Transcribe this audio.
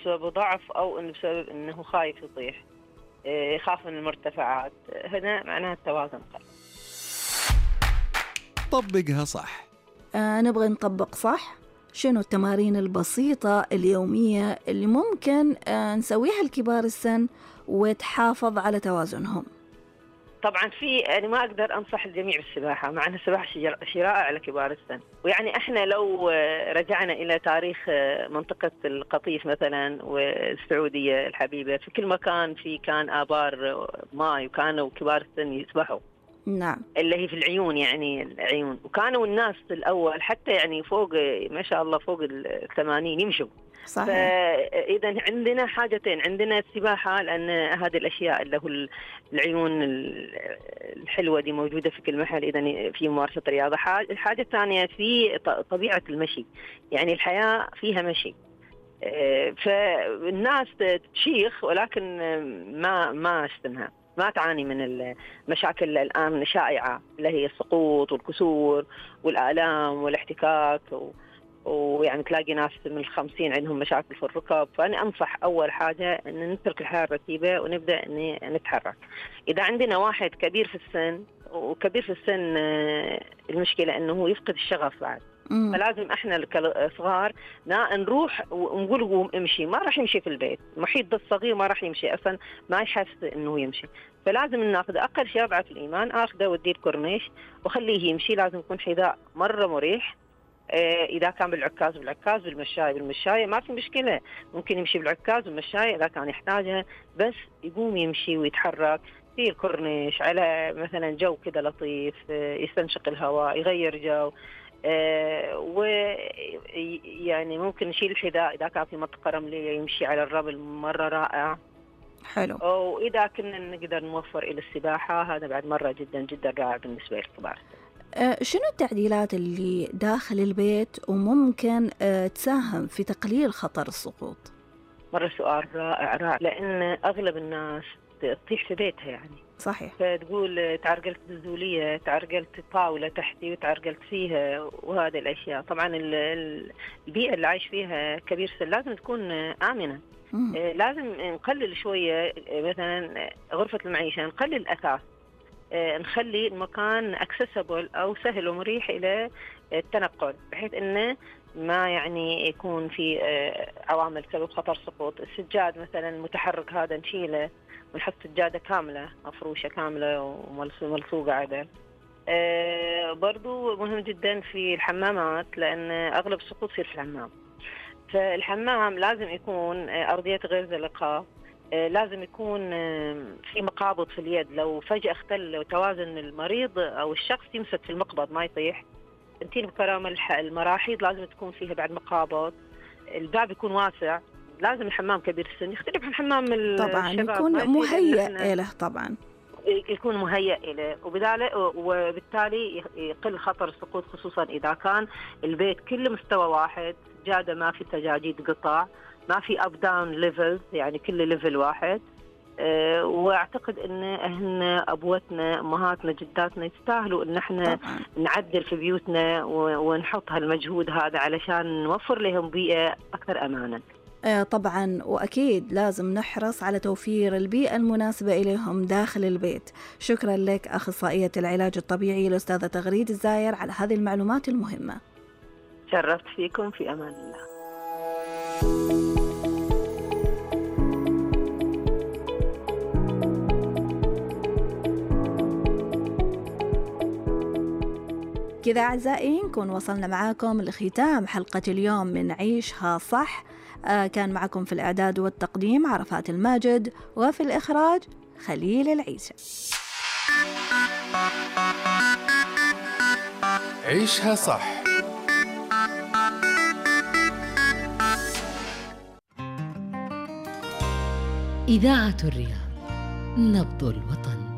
بسبب ضعف أو إنه بسبب إنه خايف يطيح، يخاف من المرتفعات، هنا معناها التوازن قل. طبقها صح. نبغى نطبق صح. شنو التمارين البسيطة اليومية اللي ممكن نسويها لكبار السن وتحافظ على توازنهم؟ طبعا أنا ما أقدر أنصح الجميع بالسباحة، مع أن السباحة شيء رائع على كبار السن. ويعني إحنا لو رجعنا إلى تاريخ منطقة القطيف مثلا والسعودية الحبيبة، في كل مكان كان آبار ماء، وكانوا كبار السن يسبحوا. نعم. اللي هي في العيون، يعني العيون، وكانوا الناس الأول حتى يعني فوق ما شاء الله فوق 80 يمشوا. صحيح. فإذا عندنا حاجتين، عندنا السباحة لأن هذه الأشياء اللي هو العيون الحلوة دي موجودة في كل محل، إذا في ممارسة رياضة. الحاجة الثانية في طبيعة المشي، يعني الحياة فيها مشي. فالناس تشيخ ولكن ما استمها، ما تعاني من المشاكل الآن شائعة اللي هي السقوط والكسور والآلام والاحتكاك، ويعني تلاقي ناس من 50 عندهم مشاكل في الركب. فأنا أنصح أول حاجة أن نترك الحياة الرتيبة ونبدأ أن نتحرك. إذا عندنا واحد كبير في السن، وكبير في السن المشكلة أنه يفقد الشغف بعد، فلازم احنا كصغار نروح ونقول قوم امشي، ما راح يمشي في البيت، المحيط ده الصغير ما راح يمشي اصلا، ما يحس انه يمشي. فلازم ناخذ اقل شيء اضعف الايمان، اخذه وديه الكورنيش وخليه يمشي. لازم يكون حذاء مره مريح، اذا كان بالعكاز بالمشاية ما في مشكله، ممكن يمشي بالعكاز والمشاية اذا كان يحتاجها، بس يقوم يمشي ويتحرك في الكورنيش على مثلا جو كده لطيف، يستنشق الهواء، يغير جو. ويعني ممكن نشيل الحذاء إذا كان في منطقة رملية، يمشي على الرمل مرة رائع. حلو. وإذا كنا نقدر نوفر إلى السباحة، هذا بعد مرة جدا جدا رائع بالنسبة للكبار. شنو التعديلات اللي داخل البيت وممكن تساهم في تقليل خطر السقوط؟ مرة سؤال رائع، لأن أغلب الناس تطيح في بيتها يعني. صحيح. فتقول تعرقلت نزولية، تعرقلت طاولة تحتي وتعرقلت فيها، وهذه الأشياء. طبعا البيئة اللي عايش فيها كبير سن لازم تكون آمنة. لازم نقلل شوية مثلا غرفة المعيشة، نقلل الأثاث، نخلي المكان accessible أو سهل ومريح إلى التنقل، بحيث أنه ما يعني يكون في عوامل سبب خطر سقوط. السجاد مثلا المتحرك هذا نشيله ونحط سجادة كاملة مفروشة كاملة وملصوقة عدل. برضو مهم جدا في الحمامات، لأن أغلب السقوط يصير في الحمام. فالحمام لازم يكون أرضية غير زلقة، لازم يكون في مقابض في اليد، لو فجأة اختل توازن المريض أو الشخص يمسك في المقبض ما يطيح. تنتين بكرامة المراحيض لازم تكون فيها بعد مقابض. الباب يكون واسع، لازم الحمام كبير السن يختلف عن حمام طبعا الشباب، يكون مهيأ له، طبعا يكون مهيأ له، وبالتالي يقل خطر السقوط، خصوصا إذا كان البيت كله مستوى واحد، جادة ما في تجاجيد قطع، ما في أب داون ليفل، يعني كل ليفل واحد. واعتقد ان ابوتنا امهاتنا جداتنا يستاهلوا ان احنا نعدل في بيوتنا ونحط هالمجهود هذا علشان نوفر لهم بيئة اكثر امانا. طبعا، واكيد لازم نحرص على توفير البيئة المناسبة اليهم داخل البيت. شكرا لك اخصائية العلاج الطبيعي الاستاذة تغريد الزاير على هذه المعلومات المهمة. شرفت فيكم، في امان الله. كذا أعزائي نكون وصلنا معاكم لختام حلقة اليوم من عيشها صح. كان معكم في الإعداد والتقديم عرفات الماجد، وفي الإخراج خليل العيسى. عيشها صح. إذاعة الرياض، نبض الوطن.